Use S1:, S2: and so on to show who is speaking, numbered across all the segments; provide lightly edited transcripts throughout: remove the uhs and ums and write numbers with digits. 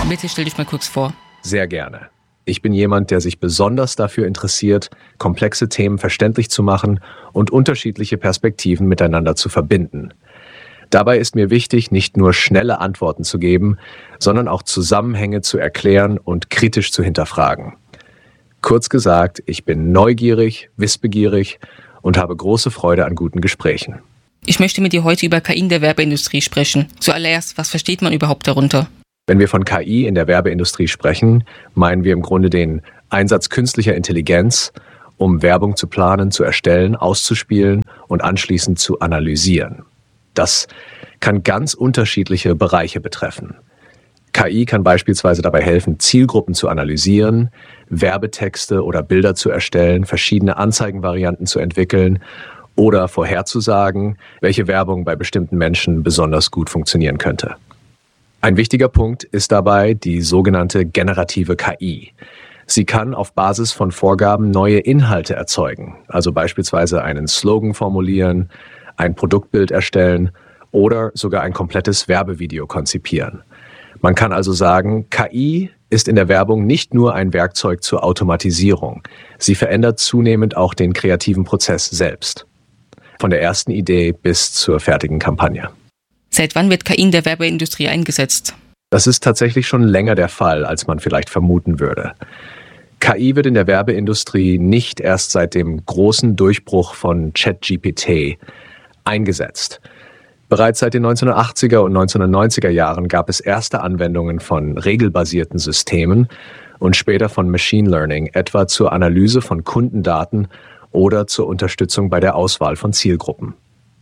S1: Bitte stell dich mal kurz vor.
S2: Sehr gerne. Ich bin jemand, der sich besonders dafür interessiert, komplexe Themen verständlich zu machen und unterschiedliche Perspektiven miteinander zu verbinden. Dabei ist mir wichtig, nicht nur schnelle Antworten zu geben, sondern auch Zusammenhänge zu erklären und kritisch zu hinterfragen. Kurz gesagt, ich bin neugierig, wissbegierig und habe große Freude an guten Gesprächen.
S1: Ich möchte mit dir heute über KI in der Werbeindustrie sprechen. Zuallererst, was versteht man überhaupt darunter?
S2: Wenn wir von KI in der Werbeindustrie sprechen, meinen wir im Grunde den Einsatz künstlicher Intelligenz, um Werbung zu planen, zu erstellen, auszuspielen und anschließend zu analysieren. Das kann ganz unterschiedliche Bereiche betreffen. KI kann beispielsweise dabei helfen, Zielgruppen zu analysieren, Werbetexte oder Bilder zu erstellen, verschiedene Anzeigenvarianten zu entwickeln oder vorherzusagen, welche Werbung bei bestimmten Menschen besonders gut funktionieren könnte. Ein wichtiger Punkt ist dabei die sogenannte generative KI. Sie kann auf Basis von Vorgaben neue Inhalte erzeugen, also beispielsweise einen Slogan formulieren, ein Produktbild erstellen oder sogar ein komplettes Werbevideo konzipieren. Man kann also sagen, KI ist in der Werbung nicht nur ein Werkzeug zur Automatisierung. Sie verändert zunehmend auch den kreativen Prozess selbst. Von der ersten Idee bis zur fertigen Kampagne.
S1: Seit wann wird KI in der Werbeindustrie eingesetzt?
S2: Das ist tatsächlich schon länger der Fall, als man vielleicht vermuten würde. KI wird in der Werbeindustrie nicht erst seit dem großen Durchbruch von ChatGPT eingesetzt. Bereits seit den 1980er und 1990er Jahren gab es erste Anwendungen von regelbasierten Systemen und später von Machine Learning, etwa zur Analyse von Kundendaten oder zur Unterstützung bei der Auswahl von Zielgruppen.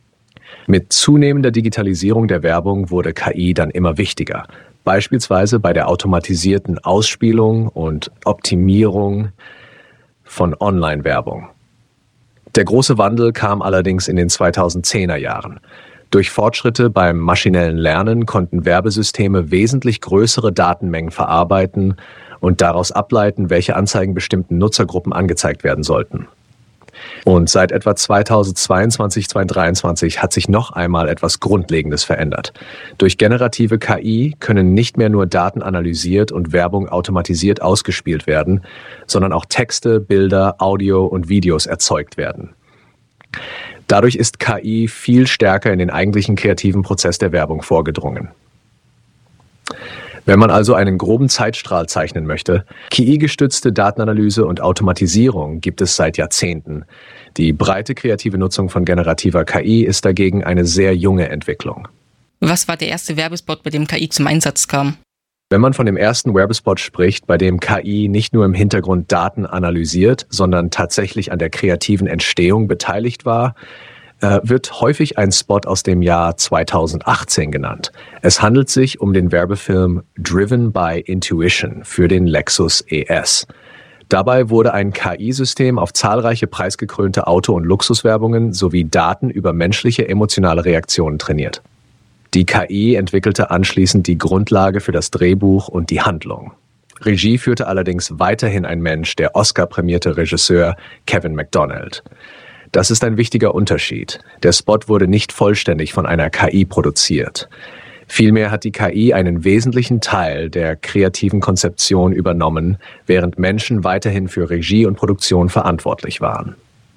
S2: Mit zunehmender Digitalisierung der Werbung wurde KI dann immer wichtiger, beispielsweise bei der automatisierten Ausspielung und Optimierung von Online-Werbung. Der große Wandel kam allerdings in den 2010er Jahren. Durch Fortschritte beim maschinellen Lernen konnten Werbesysteme wesentlich größere Datenmengen verarbeiten und daraus ableiten, welche Anzeigen bestimmten Nutzergruppen angezeigt werden sollten. Und seit etwa 2022, 2023 hat sich noch einmal etwas Grundlegendes verändert. Durch generative KI können nicht mehr nur Daten analysiert und Werbung automatisiert ausgespielt werden, sondern auch Texte, Bilder, Audio und Videos erzeugt werden. Dadurch ist KI viel stärker in den eigentlichen kreativen Prozess der Werbung vorgedrungen. Wenn man also einen groben Zeitstrahl zeichnen möchte, KI-gestützte Datenanalyse und Automatisierung gibt es seit Jahrzehnten. Die breite kreative Nutzung von generativer KI ist dagegen eine sehr junge Entwicklung.
S1: Was war der erste Werbespot, bei dem KI zum Einsatz kam?
S2: Wenn man von dem ersten Werbespot spricht, bei dem KI nicht nur im Hintergrund Daten analysiert, sondern tatsächlich an der kreativen Entstehung beteiligt war, wird häufig ein Spot aus dem Jahr 2018 genannt. Es handelt sich um den Werbefilm Driven by Intuition für den Lexus ES. Dabei wurde ein KI-System auf zahlreiche preisgekrönte Auto- und Luxuswerbungen sowie Daten über menschliche emotionale Reaktionen trainiert. Die KI entwickelte anschließend die Grundlage für das Drehbuch und die Handlung. Regie führte allerdings weiterhin ein Mensch, der Oscar-prämierte Regisseur Kevin MacDonald. Das ist ein wichtiger Unterschied. Der Spot wurde nicht vollständig von einer KI produziert. Vielmehr hat die KI einen wesentlichen Teil der kreativen Konzeption übernommen, während Menschen weiterhin für Regie und Produktion verantwortlich waren.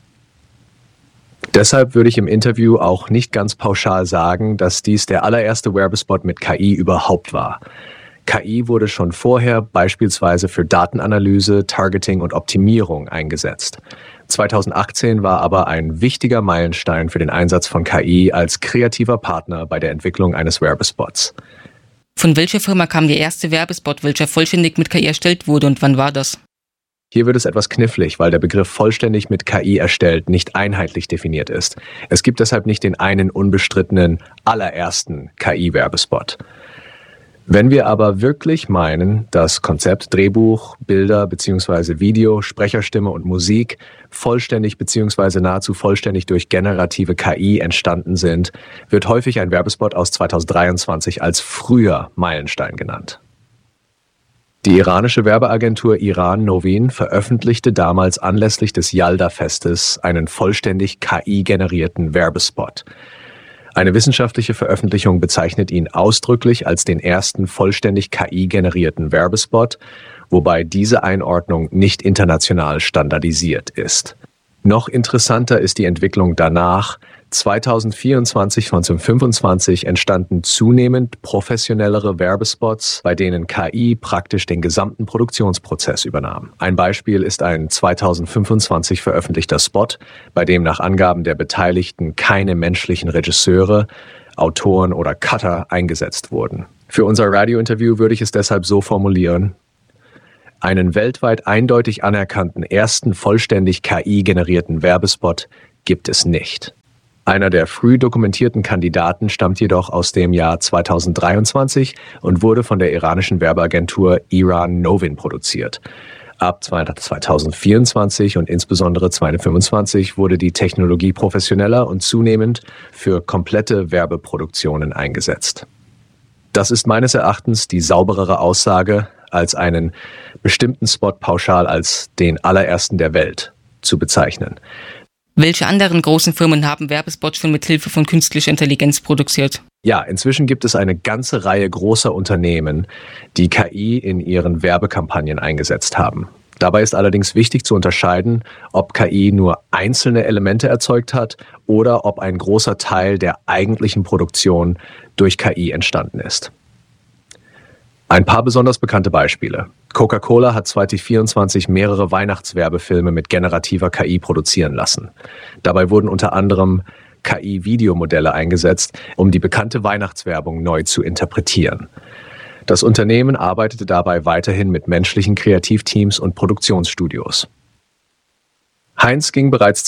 S2: Deshalb würde ich im Interview auch nicht ganz pauschal sagen, dass dies der allererste Werbespot mit KI überhaupt war. KI wurde schon vorher beispielsweise für Datenanalyse, Targeting und Optimierung eingesetzt. 2018 war aber ein wichtiger Meilenstein für den Einsatz von KI als kreativer Partner bei der Entwicklung eines Werbespots.
S1: Von welcher Firma kam der erste Werbespot, welcher vollständig mit KI erstellt wurde, und wann war das?
S2: Hier wird es etwas knifflig, weil der Begriff vollständig mit KI erstellt nicht einheitlich definiert ist. Es gibt deshalb nicht den einen unbestrittenen allerersten KI-Werbespot. Wenn wir aber wirklich meinen, dass Konzept, Drehbuch, Bilder bzw. Video, Sprecherstimme und Musik vollständig bzw. nahezu vollständig durch generative KI entstanden sind, wird häufig ein Werbespot aus 2023 als früher Meilenstein genannt. Die iranische Werbeagentur Iran Novin veröffentlichte damals anlässlich des Yalda-Festes einen vollständig KI-generierten Werbespot. Eine wissenschaftliche Veröffentlichung bezeichnet ihn ausdrücklich als den ersten vollständig KI-generierten Werbespot, wobei diese Einordnung nicht international standardisiert ist. Noch interessanter ist die Entwicklung danach. 2024 von 2025 entstanden zunehmend professionellere Werbespots, bei denen KI praktisch den gesamten Produktionsprozess übernahm. Ein Beispiel ist ein 2025 veröffentlichter Spot, bei dem nach Angaben der Beteiligten keine menschlichen Regisseure, Autoren oder Cutter eingesetzt wurden. Für unser Radiointerview würde ich es deshalb so formulieren: Einen weltweit eindeutig anerkannten ersten vollständig KI-generierten Werbespot gibt es nicht. Einer der früh dokumentierten Kandidaten stammt jedoch aus dem Jahr 2023 und wurde von der iranischen Werbeagentur Iran Novin produziert. Ab 2024 und insbesondere 2025 wurde die Technologie professioneller und zunehmend für komplette Werbeproduktionen eingesetzt. Das ist meines Erachtens die sauberere Aussage, als einen bestimmten Spot pauschal als den allerersten der Welt zu bezeichnen.
S1: Welche anderen großen Firmen haben Werbespots schon mit Hilfe von künstlicher Intelligenz produziert?
S2: Ja, inzwischen gibt es eine ganze Reihe großer Unternehmen, die KI in ihren Werbekampagnen eingesetzt haben. Dabei ist allerdings wichtig zu unterscheiden, ob KI nur einzelne Elemente erzeugt hat oder ob ein großer Teil der eigentlichen Produktion durch KI entstanden ist. Ein paar besonders bekannte Beispiele. Coca-Cola hat 2024 mehrere Weihnachtswerbefilme mit generativer KI produzieren lassen. Dabei wurden unter anderem KI-Videomodelle eingesetzt, um die bekannte Weihnachtswerbung neu zu interpretieren. Das Unternehmen arbeitete dabei weiterhin mit menschlichen Kreativteams und Produktionsstudios. Heinz ging bereits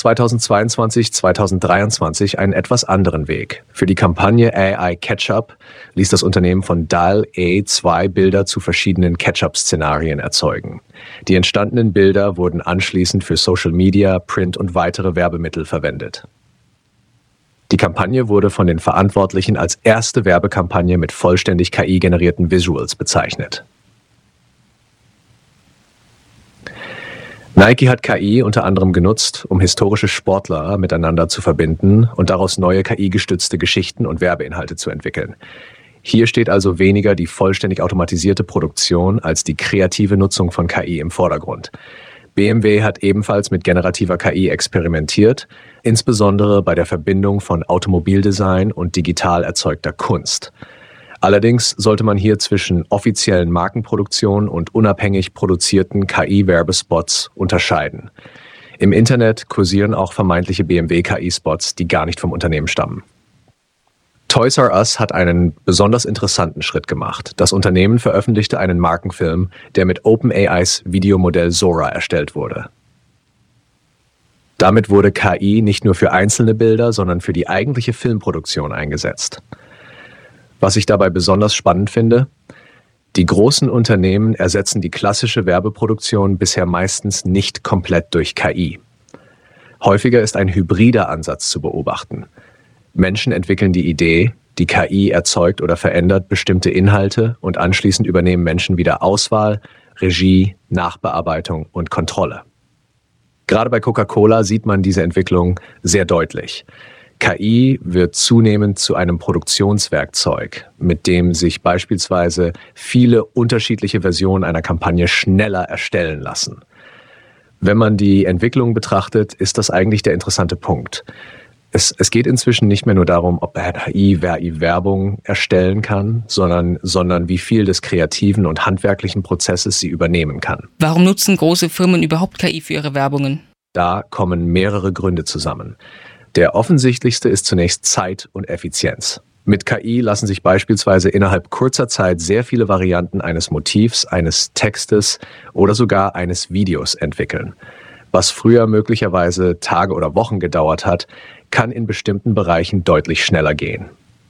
S2: 2022/2023 einen etwas anderen Weg. Für die Kampagne AI Ketchup ließ das Unternehmen von DALL-E 2 Bilder zu verschiedenen Ketchup-Szenarien erzeugen. Die entstandenen Bilder wurden anschließend für Social Media, Print und weitere Werbemittel verwendet. Die Kampagne wurde von den Verantwortlichen als erste Werbekampagne mit vollständig KI-generierten Visuals bezeichnet. Nike hat KI unter anderem genutzt, um historische Sportler miteinander zu verbinden und daraus neue KI-gestützte Geschichten und Werbeinhalte zu entwickeln. Hier steht also weniger die vollständig automatisierte Produktion als die kreative Nutzung von KI im Vordergrund. BMW hat ebenfalls mit generativer KI experimentiert, insbesondere bei der Verbindung von Automobildesign und digital erzeugter Kunst. Allerdings sollte man hier zwischen offiziellen Markenproduktionen und unabhängig produzierten KI-Werbespots unterscheiden. Im Internet kursieren auch vermeintliche BMW-KI-Spots, die gar nicht vom Unternehmen stammen. Toys R Us hat einen besonders interessanten Schritt gemacht. Das Unternehmen veröffentlichte einen Markenfilm, der mit OpenAIs Videomodell Sora erstellt wurde. Damit wurde KI nicht nur für einzelne Bilder, sondern für die eigentliche Filmproduktion eingesetzt. Was ich dabei besonders spannend finde: Die großen Unternehmen ersetzen die klassische Werbeproduktion bisher meistens nicht komplett durch KI. Häufiger ist ein hybrider Ansatz zu beobachten. Menschen entwickeln die Idee, die KI erzeugt oder verändert bestimmte Inhalte und anschließend übernehmen Menschen wieder Auswahl, Regie, Nachbearbeitung und Kontrolle. Gerade bei Coca-Cola sieht man diese Entwicklung sehr deutlich. KI wird zunehmend zu einem Produktionswerkzeug, mit dem sich beispielsweise viele unterschiedliche Versionen einer Kampagne schneller erstellen lassen. Wenn man die Entwicklung betrachtet, ist das eigentlich der interessante Punkt. Es geht inzwischen nicht mehr nur darum, ob KI Werbung erstellen kann, sondern wie viel des kreativen und handwerklichen Prozesses sie übernehmen kann.
S1: Warum nutzen große Firmen überhaupt KI für ihre Werbungen?
S2: Da kommen mehrere Gründe zusammen. Der offensichtlichste ist zunächst Zeit und Effizienz. Mit KI lassen sich beispielsweise innerhalb kurzer Zeit sehr viele Varianten eines Motivs, eines Textes oder sogar eines Videos entwickeln. Was früher möglicherweise Tage oder Wochen gedauert hat, kann in bestimmten Bereichen deutlich schneller gehen.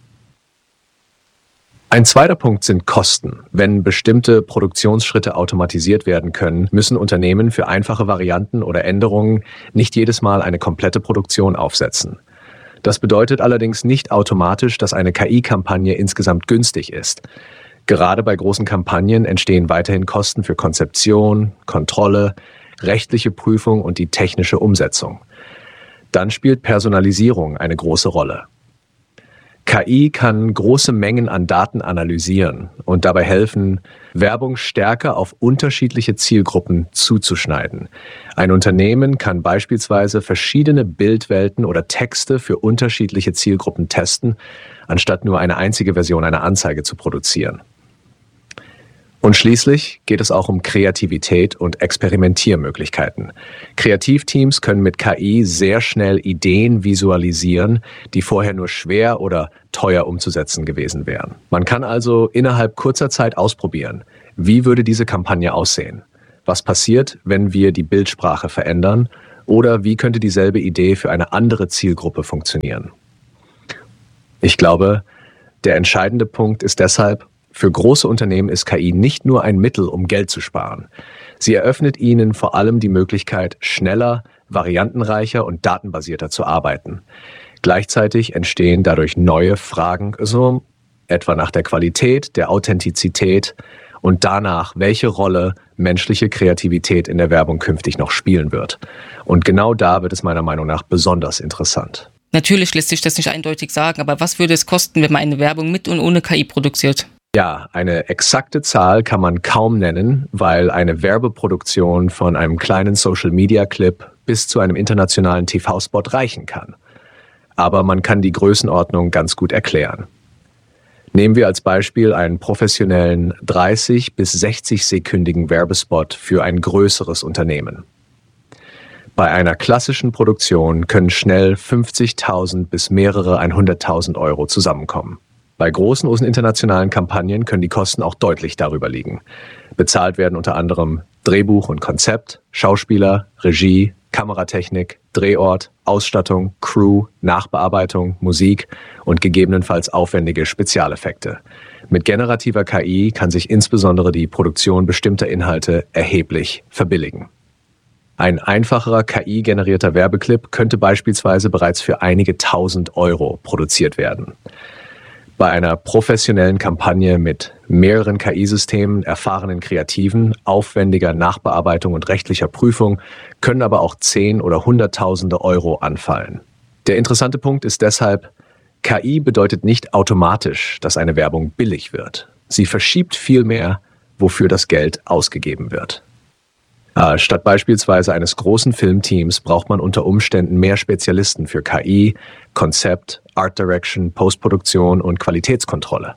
S2: Ein zweiter Punkt sind Kosten. Wenn bestimmte Produktionsschritte automatisiert werden können, müssen Unternehmen für einfache Varianten oder Änderungen nicht jedes Mal eine komplette Produktion aufsetzen. Das bedeutet allerdings nicht automatisch, dass eine KI-Kampagne insgesamt günstig ist. Gerade bei großen Kampagnen entstehen weiterhin Kosten für Konzeption, Kontrolle, rechtliche Prüfung und die technische Umsetzung. Dann spielt Personalisierung eine große Rolle. KI kann große Mengen an Daten analysieren und dabei helfen, Werbung stärker auf unterschiedliche Zielgruppen zuzuschneiden. Ein Unternehmen kann beispielsweise verschiedene Bildwelten oder Texte für unterschiedliche Zielgruppen testen, anstatt nur eine einzige Version einer Anzeige zu produzieren. Und schließlich geht es auch um Kreativität und Experimentiermöglichkeiten. Kreativteams können mit KI sehr schnell Ideen visualisieren, die vorher nur schwer oder teuer umzusetzen gewesen wären. Man kann also innerhalb kurzer Zeit ausprobieren, wie würde diese Kampagne aussehen? Was passiert, wenn wir die Bildsprache verändern? Oder wie könnte dieselbe Idee für eine andere Zielgruppe funktionieren? Ich glaube, der entscheidende Punkt ist deshalb, für große Unternehmen ist KI nicht nur ein Mittel, um Geld zu sparen. Sie eröffnet ihnen vor allem die Möglichkeit, schneller, variantenreicher und datenbasierter zu arbeiten. Gleichzeitig entstehen dadurch neue Fragen, so etwa nach der Qualität, der Authentizität und danach, welche Rolle menschliche Kreativität in der Werbung künftig noch spielen wird. Und genau da wird es meiner Meinung nach besonders interessant.
S1: Natürlich lässt sich das nicht eindeutig sagen, aber was würde es kosten, wenn man eine Werbung mit und ohne KI produziert?
S2: Ja, eine exakte Zahl kann man kaum nennen, weil eine Werbeproduktion von einem kleinen Social-Media-Clip bis zu einem internationalen TV-Spot reichen kann. Aber man kann die Größenordnung ganz gut erklären. Nehmen wir als Beispiel einen professionellen 30- bis 60-sekündigen Werbespot für ein größeres Unternehmen. Bei einer klassischen Produktion können schnell 50.000 bis mehrere 100.000 Euro zusammenkommen. Bei großen internationalen Kampagnen können die Kosten auch deutlich darüber liegen. Bezahlt werden unter anderem Drehbuch und Konzept, Schauspieler, Regie, Kameratechnik, Drehort, Ausstattung, Crew, Nachbearbeitung, Musik und gegebenenfalls aufwendige Spezialeffekte. Mit generativer KI kann sich insbesondere die Produktion bestimmter Inhalte erheblich verbilligen. Ein einfacherer KI-generierter Werbeclip könnte beispielsweise bereits für einige tausend Euro produziert werden. Bei einer professionellen Kampagne mit mehreren KI-Systemen, erfahrenen Kreativen, aufwendiger Nachbearbeitung und rechtlicher Prüfung können aber auch 10- oder Hunderttausende Euro anfallen. Der interessante Punkt ist deshalb, KI bedeutet nicht automatisch, dass eine Werbung billig wird. Sie verschiebt vielmehr, wofür das Geld ausgegeben wird. Statt beispielsweise eines großen Filmteams braucht man unter Umständen mehr Spezialisten für KI, Konzept, Art Direction, Postproduktion und Qualitätskontrolle.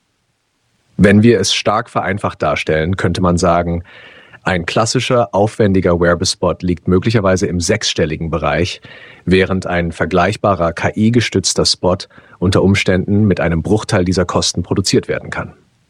S2: Wenn wir es stark vereinfacht darstellen, könnte man sagen, ein klassischer, aufwendiger Werbespot liegt möglicherweise im sechsstelligen Bereich, während ein vergleichbarer KI-gestützter Spot unter Umständen mit einem Bruchteil dieser Kosten produziert werden kann.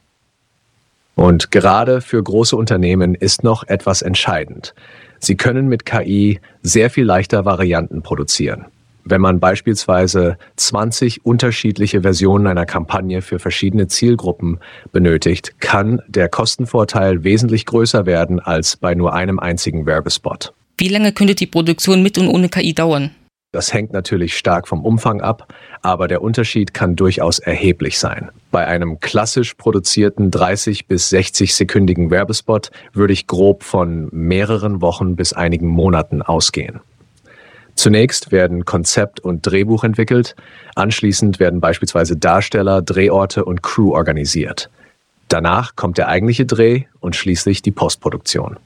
S2: Und gerade für große Unternehmen ist noch etwas entscheidend. Sie können mit KI sehr viel leichter Varianten produzieren. Wenn man beispielsweise 20 unterschiedliche Versionen einer Kampagne für verschiedene Zielgruppen benötigt, kann der Kostenvorteil wesentlich größer werden als bei nur einem einzigen Werbespot.
S1: Wie lange könnte die Produktion mit und ohne KI dauern?
S2: Das hängt natürlich stark vom Umfang ab, aber der Unterschied kann durchaus erheblich sein. Bei einem klassisch produzierten 30- bis 60-sekündigen Werbespot würde ich grob von mehreren Wochen bis einigen Monaten ausgehen. Zunächst werden Konzept und Drehbuch entwickelt, anschließend werden beispielsweise Darsteller, Drehorte und Crew organisiert. Danach kommt der eigentliche Dreh und schließlich die Postproduktion.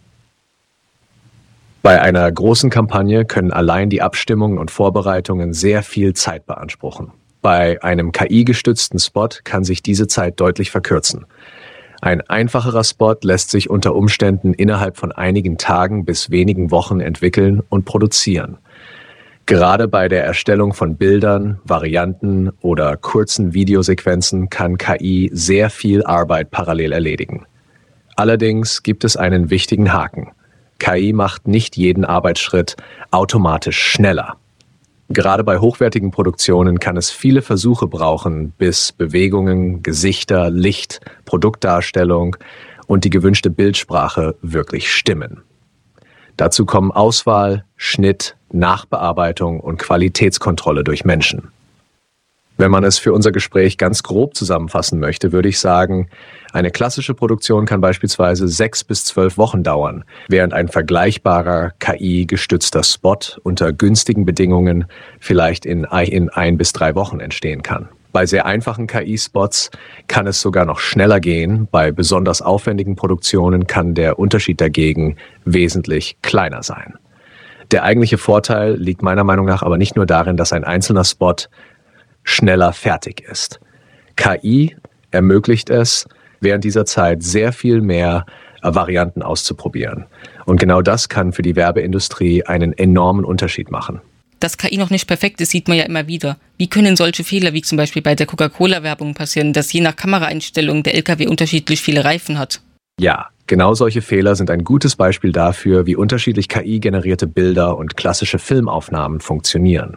S2: Bei einer großen Kampagne können allein die Abstimmungen und Vorbereitungen sehr viel Zeit beanspruchen. Bei einem KI-gestützten Spot kann sich diese Zeit deutlich verkürzen. Ein einfacherer Spot lässt sich unter Umständen innerhalb von einigen Tagen bis wenigen Wochen entwickeln und produzieren. Gerade bei der Erstellung von Bildern, Varianten oder kurzen Videosequenzen kann KI sehr viel Arbeit parallel erledigen. Allerdings gibt es einen wichtigen Haken. KI macht nicht jeden Arbeitsschritt automatisch schneller. Gerade bei hochwertigen Produktionen kann es viele Versuche brauchen, bis Bewegungen, Gesichter, Licht, Produktdarstellung und die gewünschte Bildsprache wirklich stimmen. Dazu kommen Auswahl, Schnitt, Nachbearbeitung und Qualitätskontrolle durch Menschen. Wenn man es für unser Gespräch ganz grob zusammenfassen möchte, würde ich sagen, eine klassische Produktion kann beispielsweise 6 bis 12 Wochen dauern, während ein vergleichbarer KI-gestützter Spot unter günstigen Bedingungen vielleicht in 1 bis 3 Wochen entstehen kann. Bei sehr einfachen KI-Spots kann es sogar noch schneller gehen. Bei besonders aufwendigen Produktionen kann der Unterschied dagegen wesentlich kleiner sein. Der eigentliche Vorteil liegt meiner Meinung nach aber nicht nur darin, dass ein einzelner Spot schneller fertig ist. KI ermöglicht es, während dieser Zeit sehr viel mehr Varianten auszuprobieren. Und genau das kann für die Werbeindustrie einen enormen Unterschied machen.
S1: Dass KI noch nicht perfekt ist, sieht man ja immer wieder. Wie können solche Fehler, wie zum Beispiel bei der Coca-Cola-Werbung passieren, dass je nach Kameraeinstellung der LKW unterschiedlich viele Reifen hat?
S2: Ja, genau solche Fehler sind ein gutes Beispiel dafür, wie unterschiedlich KI-generierte Bilder und klassische Filmaufnahmen funktionieren.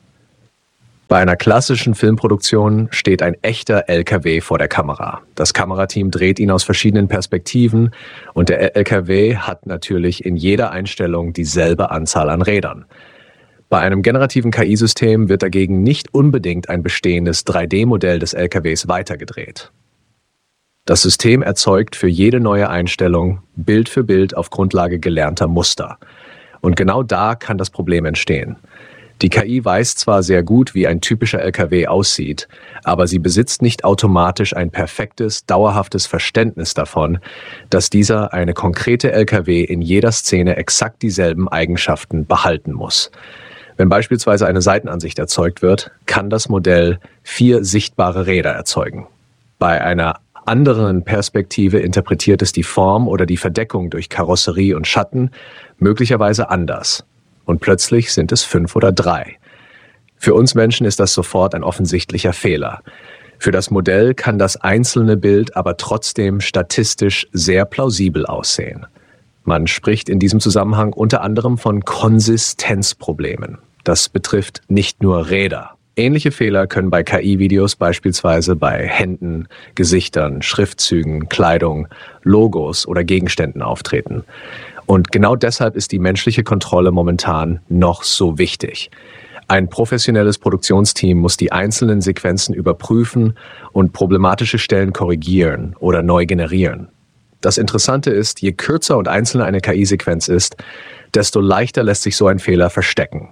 S2: Bei einer klassischen Filmproduktion steht ein echter LKW vor der Kamera. Das Kamerateam dreht ihn aus verschiedenen Perspektiven und der LKW hat natürlich in jeder Einstellung dieselbe Anzahl an Rädern. Bei einem generativen KI-System wird dagegen nicht unbedingt ein bestehendes 3D-Modell des LKWs weitergedreht. Das System erzeugt für jede neue Einstellung Bild für Bild auf Grundlage gelernter Muster. Und genau da kann das Problem entstehen. Die KI weiß zwar sehr gut, wie ein typischer LKW aussieht, aber sie besitzt nicht automatisch ein perfektes, dauerhaftes Verständnis davon, dass dieser eine konkrete LKW in jeder Szene exakt dieselben Eigenschaften behalten muss. Wenn beispielsweise eine Seitenansicht erzeugt wird, kann das Modell 4 sichtbare Räder erzeugen. Bei einer anderen Perspektive interpretiert es die Form oder die Verdeckung durch Karosserie und Schatten möglicherweise anders. Und plötzlich sind es 5 oder 3. Für uns Menschen ist das sofort ein offensichtlicher Fehler. Für das Modell kann das einzelne Bild aber trotzdem statistisch sehr plausibel aussehen. Man spricht in diesem Zusammenhang unter anderem von Konsistenzproblemen. Das betrifft nicht nur Räder. Ähnliche Fehler können bei KI-Videos beispielsweise bei Händen, Gesichtern, Schriftzügen, Kleidung, Logos oder Gegenständen auftreten. Und genau deshalb ist die menschliche Kontrolle momentan noch so wichtig. Ein professionelles Produktionsteam muss die einzelnen Sequenzen überprüfen und problematische Stellen korrigieren oder neu generieren. Das Interessante ist, je kürzer und einzelner eine KI-Sequenz ist, desto leichter lässt sich so ein Fehler verstecken.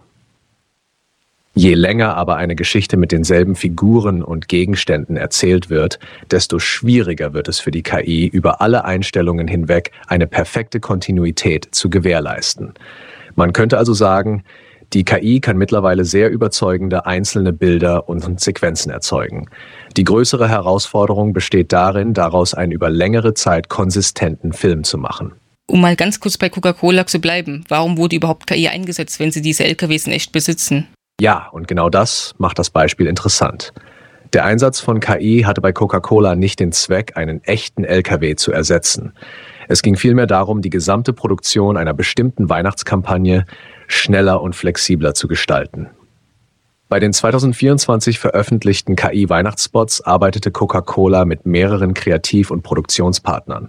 S2: Je länger aber eine Geschichte mit denselben Figuren und Gegenständen erzählt wird, desto schwieriger wird es für die KI, über alle Einstellungen hinweg eine perfekte Kontinuität zu gewährleisten. Man könnte also sagen, die KI kann mittlerweile sehr überzeugende einzelne Bilder und Sequenzen erzeugen. Die größere Herausforderung besteht darin, daraus einen über längere Zeit konsistenten Film zu machen.
S1: Um mal ganz kurz bei Coca-Cola zu bleiben, warum wurde überhaupt KI eingesetzt, wenn sie diese LKWs in echt besitzen?
S2: Ja, und genau das macht das Beispiel interessant. Der Einsatz von KI hatte bei Coca-Cola nicht den Zweck, einen echten LKW zu ersetzen. Es ging vielmehr darum, die gesamte Produktion einer bestimmten Weihnachtskampagne schneller und flexibler zu gestalten. Bei den 2024 veröffentlichten KI-Weihnachtsspots arbeitete Coca-Cola mit mehreren Kreativ- und Produktionspartnern.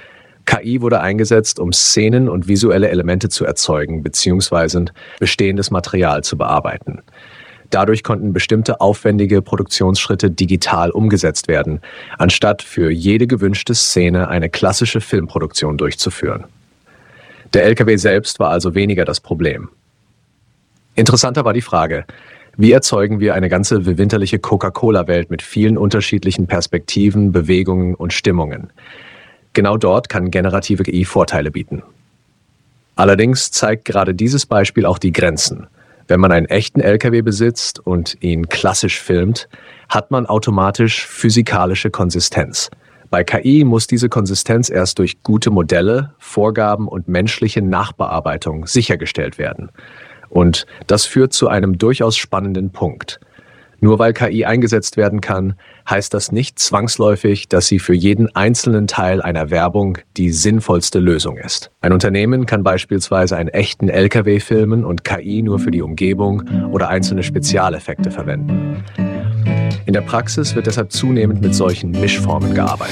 S2: KI wurde eingesetzt, um Szenen und visuelle Elemente zu erzeugen bzw. bestehendes Material zu bearbeiten. Dadurch konnten bestimmte aufwendige Produktionsschritte digital umgesetzt werden, anstatt für jede gewünschte Szene eine klassische Filmproduktion durchzuführen. Der LKW selbst war also weniger das Problem. Interessanter war die Frage, wie erzeugen wir eine ganze winterliche Coca-Cola-Welt mit vielen unterschiedlichen Perspektiven, Bewegungen und Stimmungen? Genau dort kann generative KI Vorteile bieten. Allerdings zeigt gerade dieses Beispiel auch die Grenzen. Wenn man einen echten LKW besitzt und ihn klassisch filmt, hat man automatisch physikalische Konsistenz. Bei KI muss diese Konsistenz erst durch gute Modelle, Vorgaben und menschliche Nachbearbeitung sichergestellt werden. Und das führt zu einem durchaus spannenden Punkt. Nur weil KI eingesetzt werden kann, heißt das nicht zwangsläufig, dass sie für jeden einzelnen Teil einer Werbung die sinnvollste Lösung ist. Ein Unternehmen kann beispielsweise einen echten LKW filmen und KI nur für die Umgebung oder einzelne Spezialeffekte verwenden. In der Praxis wird deshalb zunehmend mit solchen Mischformen gearbeitet.